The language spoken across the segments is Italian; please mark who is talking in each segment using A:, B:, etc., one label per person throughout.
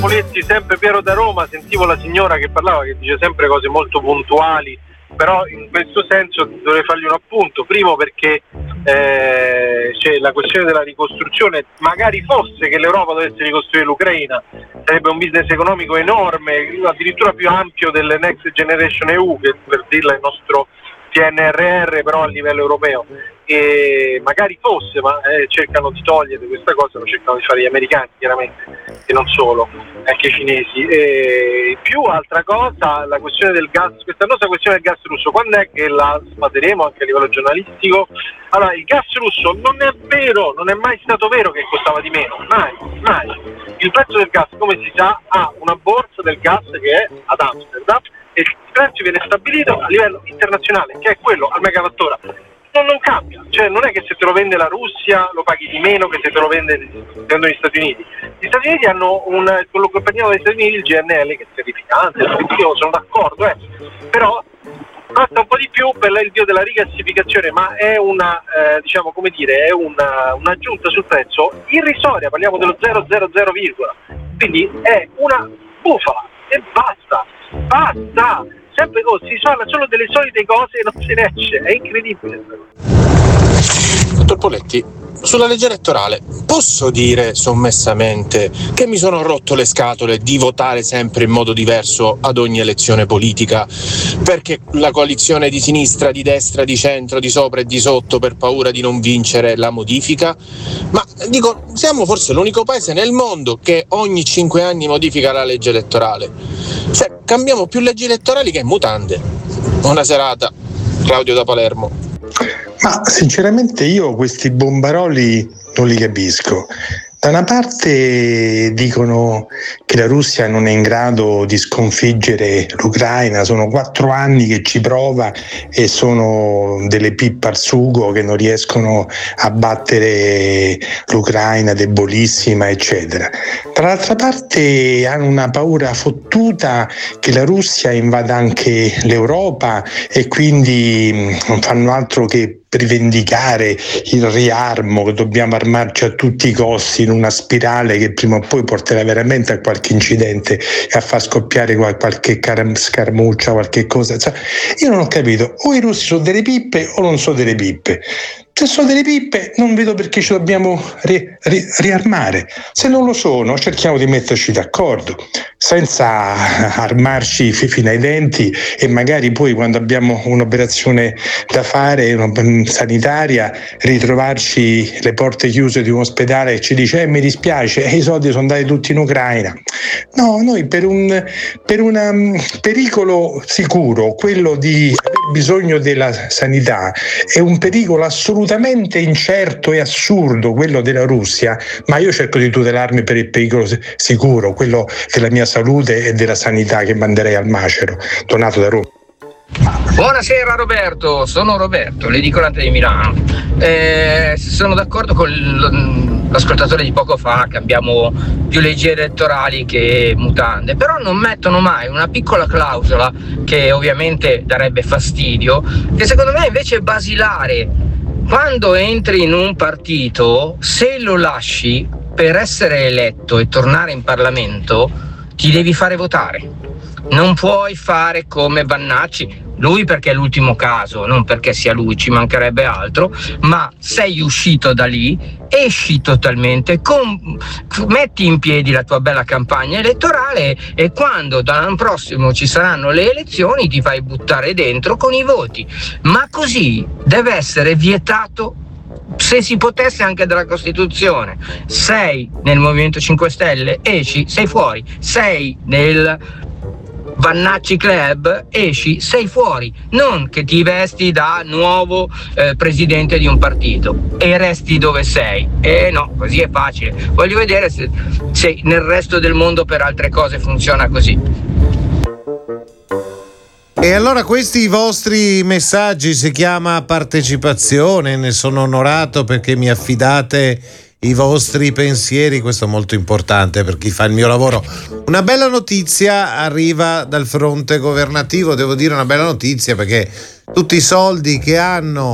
A: Poletti, sempre Piero da Roma. Sentivo la signora che parlava, che dice sempre cose molto puntuali, però in questo senso dovrei fargli un appunto. Primo perché c'è la questione della ricostruzione. Magari fosse che l'Europa dovesse ricostruire l'Ucraina, sarebbe un business economico enorme, addirittura più ampio del Next Generation EU, che per dirla è il nostro PNRR, però a livello europeo. E magari fosse, ma cercano di togliere questa cosa, lo cercano di fare gli americani chiaramente, e non solo, anche i cinesi. E più altra cosa, la questione del gas, questa nostra questione del gas russo, quando è che la sfaderemo anche a livello giornalistico? Allora, il gas russo non è vero, non è mai stato vero che costava di meno, mai. Il prezzo del gas, come si sa, ha una borsa del gas che è ad Amsterdam e il prezzo viene stabilito a livello internazionale, che è quello al megawattora. Non cambia, cioè non è che se te lo vende la Russia lo paghi di meno che se te lo vendono gli Stati Uniti. Gli Stati Uniti hanno quello che prendiamo dagli Stati Uniti, il GNL, che è terrificante, io sono d'accordo, però costa un po' di più per il via della rigassificazione, ma è una è un'aggiunta sul prezzo irrisoria, parliamo dello 000, quindi è una bufala e basta. Sempre così, si parla solo delle solite cose e non se ne esce, è incredibile.
B: Dottor Poletti, sulla legge elettorale posso dire sommessamente che mi sono rotto le scatole di votare sempre in modo diverso ad ogni elezione politica, perché la coalizione di sinistra, di destra, di centro, di sopra e di sotto, per paura di non vincere la modifica? Ma dico, siamo forse l'unico paese nel mondo che ogni 5 anni modifica la legge elettorale. Cioè, cambiamo più leggi elettorali che mutande. Buona serata, Claudio da Palermo.
C: Ma sinceramente io questi bombaroli non li capisco. Da una parte dicono che la Russia non è in grado di sconfiggere l'Ucraina, sono 4 anni che ci prova e sono delle pippe al sugo che non riescono a battere l'Ucraina debolissima, eccetera. Dall'altra parte hanno una paura fottuta che la Russia invada anche l'Europa e quindi non fanno altro che rivendicare il riarmo, che dobbiamo armarci a tutti i costi in una spirale che prima o poi porterà veramente a qualche incidente e a far scoppiare qualche scaramuccia, qualche cosa. Cioè, io non ho capito, o i russi sono delle pippe o non sono delle pippe. Se sono delle pippe non vedo perché ci dobbiamo riarmare. Se non lo sono, cerchiamo di metterci d'accordo senza armarci fino ai denti e magari poi quando abbiamo un'operazione da fare, sanitaria, ritrovarci le porte chiuse di un ospedale che ci dice mi dispiace, i soldi sono andati tutti in Ucraina. No, noi per un pericolo sicuro, quello di aver bisogno della sanità, è un pericolo assolutamente incerto e assurdo quello della Russia, ma io cerco di tutelarmi per il pericolo sicuro, quello della mia salute e della sanità, che manderei al macero. Donato da Roma.
D: Buonasera Roberto, sono Roberto, l'edicolante di Milano. Sono d'accordo con l'ascoltatore di poco fa che abbiamo più leggi elettorali che mutande, però non mettono mai una piccola clausola che ovviamente darebbe fastidio, che secondo me invece è basilare. Quando entri in un partito, se lo lasci per essere eletto e tornare in Parlamento, ti devi fare votare. Non puoi fare come Vannacci, lui perché è l'ultimo caso, non perché sia lui, ci mancherebbe altro, ma sei uscito da lì, esci totalmente, metti in piedi la tua bella campagna elettorale e quando dall'anno prossimo ci saranno le elezioni ti fai buttare dentro con i voti. Ma così deve essere vietato, se si potesse anche dalla Costituzione. Sei nel Movimento 5 Stelle, esci, sei fuori. Sei nel Vannacci Club, esci, sei fuori. Non che ti vesti da nuovo presidente di un partito e resti dove sei. No, così è facile. Voglio vedere se nel resto del mondo per altre cose funziona così.
E: E allora questi i vostri messaggi, si chiama partecipazione, ne sono onorato perché mi affidate i vostri pensieri, questo è molto importante per chi fa il mio lavoro. Una bella notizia arriva dal fronte governativo, devo dire una bella notizia perché tutti i soldi che hanno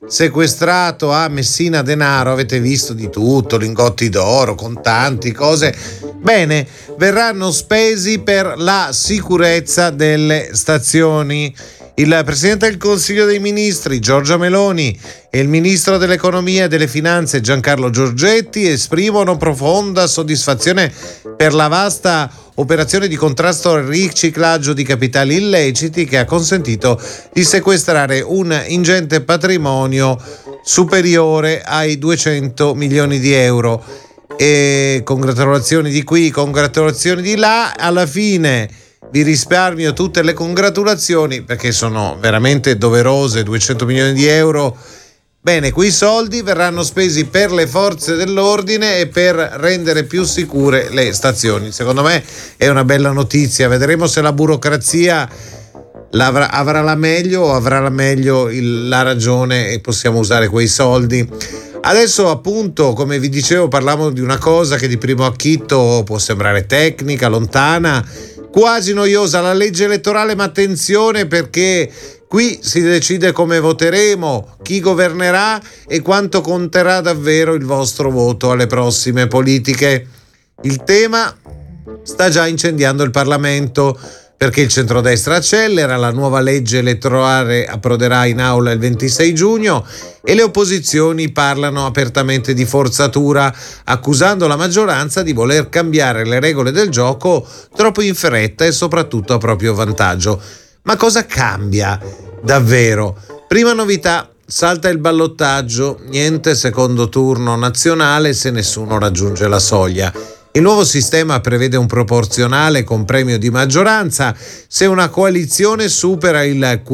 E: sequestrato a Messina denaro, avete visto di tutto, lingotti d'oro, contanti, cose. Bene, verranno spesi per la sicurezza delle stazioni. Il Presidente del Consiglio dei Ministri, Giorgia Meloni, e il Ministro dell'Economia e delle Finanze, Giancarlo Giorgetti, esprimono profonda soddisfazione per la vasta operazione di contrasto al riciclaggio di capitali illeciti che ha consentito di sequestrare un ingente patrimonio superiore ai 200 milioni di euro. E congratulazioni di qui, congratulazioni di là, alla fine vi risparmio tutte le congratulazioni perché sono veramente doverose, 200 milioni di euro. Bene, quei soldi verranno spesi per le forze dell'ordine e per rendere più sicure le stazioni. Secondo me è una bella notizia. Vedremo se la burocrazia avrà la meglio o avrà la meglio la ragione e possiamo usare quei soldi. Adesso, appunto, come vi dicevo, parliamo di una cosa che di primo acchito può sembrare tecnica, lontana, quasi noiosa, la legge elettorale, ma attenzione perché qui si decide come voteremo, chi governerà e quanto conterà davvero il vostro voto alle prossime politiche. Il tema sta già incendiando il Parlamento perché il centrodestra accelera, la nuova legge elettorale approderà in aula il 26 giugno e le opposizioni parlano apertamente di forzatura, accusando la maggioranza di voler cambiare le regole del gioco troppo in fretta e soprattutto a proprio vantaggio. Ma cosa cambia davvero? Prima novità, salta il ballottaggio, niente secondo turno nazionale se nessuno raggiunge la soglia. Il nuovo sistema prevede un proporzionale con premio di maggioranza. Se una coalizione supera il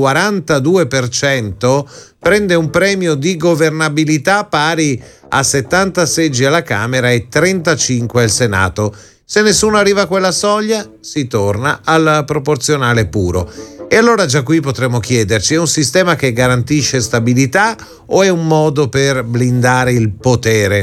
E: 42%, prende un premio di governabilità pari a 70 seggi alla Camera e 35 al Senato. Se nessuno arriva a quella soglia, si torna al proporzionale puro. E allora già qui potremmo chiederci, è un sistema che garantisce stabilità o è un modo per blindare il potere?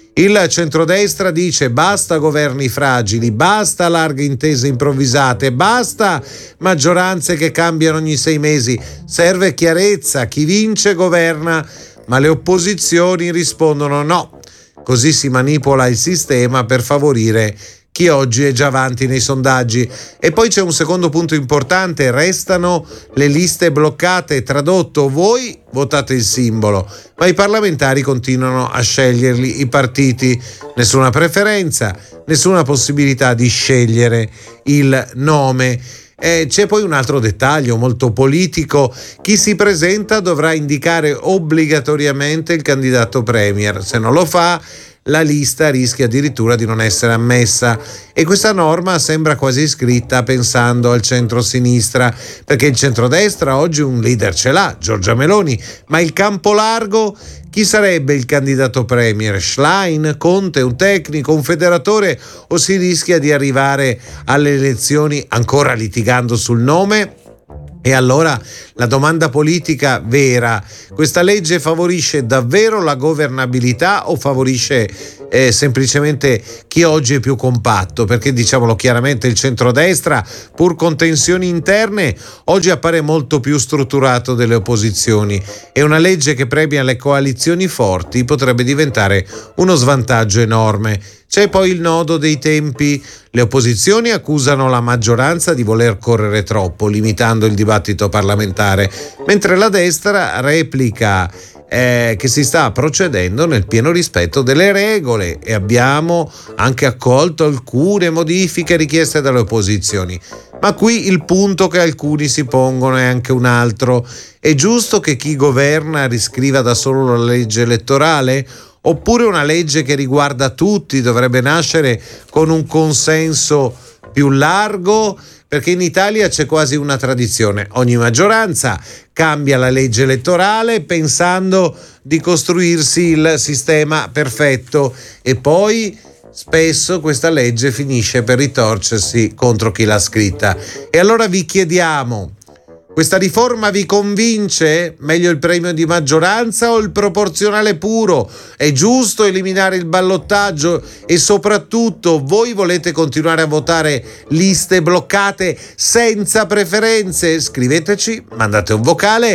E: Il centrodestra dice basta governi fragili, basta larghe intese improvvisate, basta maggioranze che cambiano ogni 6 mesi, serve chiarezza, chi vince governa, ma le opposizioni rispondono no, così si manipola il sistema per favorire chi oggi è già avanti nei sondaggi. E poi c'è un secondo punto importante, restano le liste bloccate, tradotto voi votate il simbolo, ma i parlamentari continuano a sceglierli, i partiti, nessuna preferenza, nessuna possibilità di scegliere il nome. C'è poi un altro dettaglio molto politico, chi si presenta dovrà indicare obbligatoriamente il candidato premier, se non lo fa la lista rischia addirittura di non essere ammessa e questa norma sembra quasi scritta pensando al centro-sinistra perché il centrodestra oggi un leader ce l'ha, Giorgia Meloni, ma il campo largo chi sarebbe il candidato premier? Schlein, Conte, un tecnico, un federatore o si rischia di arrivare alle elezioni ancora litigando sul nome? E allora la domanda politica vera, questa legge favorisce davvero la governabilità o favorisce semplicemente chi oggi è più compatto? Perché diciamolo chiaramente il centrodestra, pur con tensioni interne, oggi appare molto più strutturato delle opposizioni e una legge che premia le coalizioni forti potrebbe diventare uno svantaggio enorme. C'è poi il nodo dei tempi. Le opposizioni accusano la maggioranza di voler correre troppo, limitando il dibattito parlamentare, mentre la destra replica che si sta procedendo nel pieno rispetto delle regole e abbiamo anche accolto alcune modifiche richieste dalle opposizioni. Ma qui il punto che alcuni si pongono è anche un altro. È giusto che chi governa riscriva da solo la legge elettorale? Oppure una legge che riguarda tutti dovrebbe nascere con un consenso più largo? Perché in Italia c'è quasi una tradizione, ogni maggioranza cambia la legge elettorale pensando di costruirsi il sistema perfetto e poi spesso questa legge finisce per ritorcersi contro chi l'ha scritta. E allora vi chiediamo, questa riforma vi convince? Meglio il premio di maggioranza o il proporzionale puro? È giusto eliminare il ballottaggio? E soprattutto, voi volete continuare a votare liste bloccate senza preferenze? Scriveteci, mandate un vocale,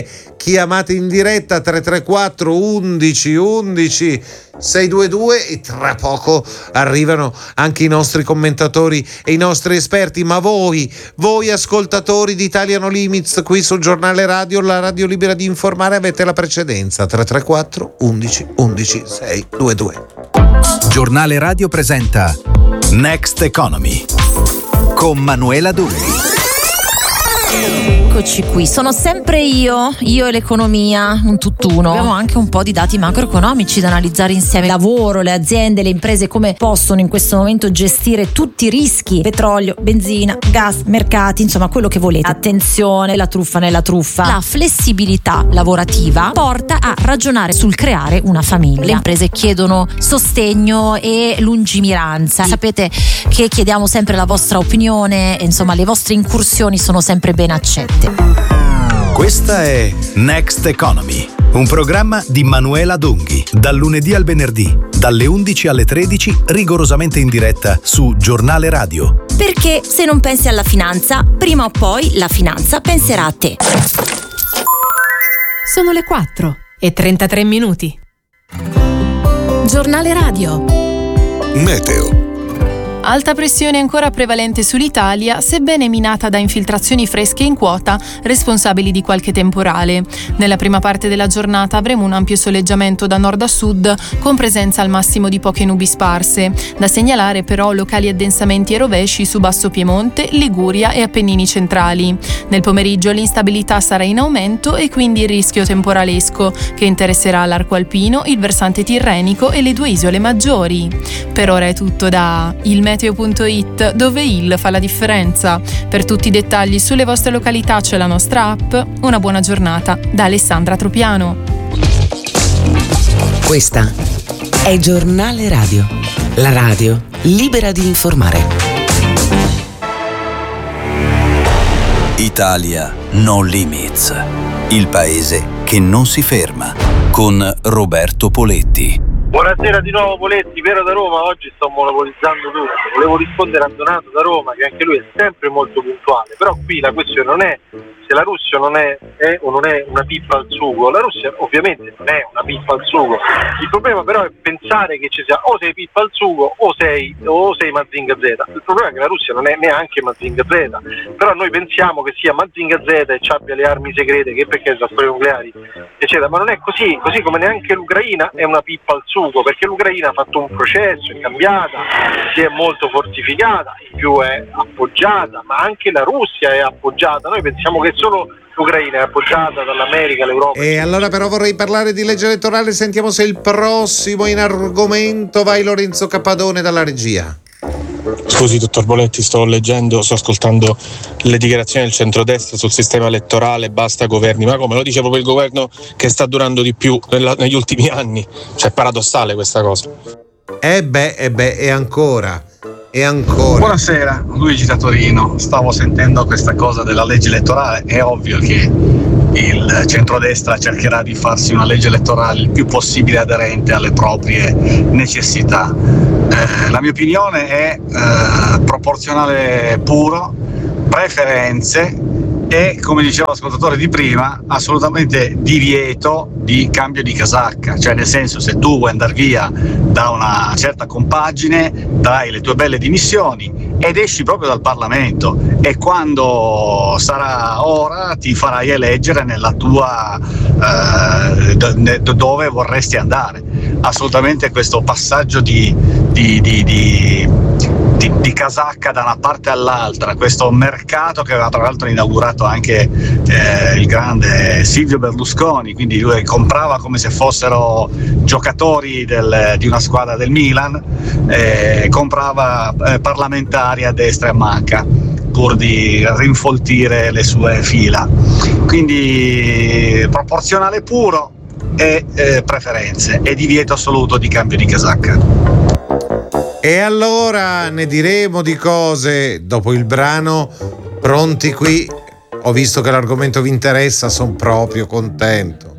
E: chiamate in diretta 334 11 11 622 e tra poco arrivano anche i nostri commentatori e i nostri esperti. Ma voi ascoltatori di Italia No Limits qui sul Giornale Radio, la radio libera di informare, avete la precedenza. 334 11 11 622.
F: Giornale Radio presenta Next Economy con Manuela Dulli.
G: Eccoci qui, sono sempre io e l'economia, un tutt'uno. Abbiamo anche un po' di dati macroeconomici da analizzare insieme. Lavoro, le aziende, le imprese come possono in questo momento gestire tutti i rischi: petrolio, benzina, gas, mercati, insomma quello che volete. Attenzione, la truffa nella truffa. La flessibilità lavorativa porta a ragionare sul creare una famiglia. Le imprese chiedono sostegno e lungimiranza. Sapete che chiediamo sempre la vostra opinione, insomma le vostre incursioni sono sempre ben accette.
F: Questa è Next Economy, un programma di Manuela Dunghi, dal lunedì al venerdì, dalle 11 alle 13, rigorosamente in diretta su Giornale Radio.
G: Perché se non pensi alla finanza, prima o poi la finanza penserà a te.
H: Sono le 4:33. Giornale Radio.
F: Meteo.
H: Alta pressione ancora prevalente sull'Italia, sebbene minata da infiltrazioni fresche in quota, responsabili di qualche temporale. Nella prima parte della giornata avremo un ampio soleggiamento da nord a sud, con presenza al massimo di poche nubi sparse. Da segnalare però locali addensamenti e rovesci su Basso Piemonte, Liguria e Appennini centrali. Nel pomeriggio l'instabilità sarà in aumento e quindi il rischio temporalesco, che interesserà l'arco alpino, il versante tirrenico e le due isole maggiori. Per ora è tutto da ilmeteo.it, dove il fa la differenza. Per tutti i dettagli sulle vostre località c'è la nostra app. Una buona giornata da Alessandra Tropiano.
I: Questa è Giornale Radio, la radio libera di informare.
F: Italia No Limits, il paese che non si ferma, con Roberto Poletti.
A: Buonasera di nuovo Poletti, Piero da Roma. Oggi sto monopolizzando tutto. Volevo rispondere a Donato da Roma, che anche lui è sempre molto puntuale, però qui la questione non è se la Russia non è o non è una pippa al sugo. La Russia ovviamente non è una pippa al sugo. Il problema però è pensare che ci sia o sei pippa al sugo o sei Mazinga Z. Il problema è che la Russia non è neanche Mazinga Z, però noi pensiamo che sia Mazinga Z e ci abbia le armi segrete, che perché sa storie nucleari eccetera, ma non è così come neanche l'Ucraina è una pippa al sugo, perché l'Ucraina ha fatto un processo, è cambiata, si è molto fortificata, in più è appoggiata, ma anche la Russia è appoggiata. Noi pensiamo che solo l'Ucraina è appoggiata dall'America, l'Europa.
E: E allora però vorrei parlare di legge elettorale. Sentiamo se il prossimo in argomento vai Lorenzo Cappadone dalla regia.
B: Scusi dottor Poletti, sto ascoltando le dichiarazioni del centrodestra sul sistema elettorale, basta governi, ma come lo dice proprio il governo che sta durando di più negli ultimi anni? Cioè è paradossale questa cosa.
E: E ancora.
J: Buonasera, Luigi da Torino. Stavo sentendo questa cosa della legge elettorale. È ovvio che il centrodestra cercherà di farsi una legge elettorale il più possibile aderente alle proprie necessità. La mia opinione è proporzionale puro, preferenze e, come diceva l'ascoltatore di prima, assolutamente divieto di cambio di casacca, cioè nel senso, se tu vuoi andare via da una certa compagine dai le tue belle dimissioni ed esci proprio dal Parlamento, e quando sarà ora ti farai eleggere nella tua dove vorresti andare. Assolutamente questo passaggio di casacca da una parte all'altra, questo mercato che aveva tra l'altro inaugurato anche il grande Silvio Berlusconi, quindi lui comprava come se fossero giocatori di una squadra del Milan, comprava parlamentari a destra e a manca pur di rinfoltire le sue fila. Quindi proporzionale puro e preferenze e divieto assoluto di cambio di casacca.
E: E allora ne diremo di cose dopo il brano. Pronti qui? Ho visto che l'argomento vi interessa, sono proprio contento.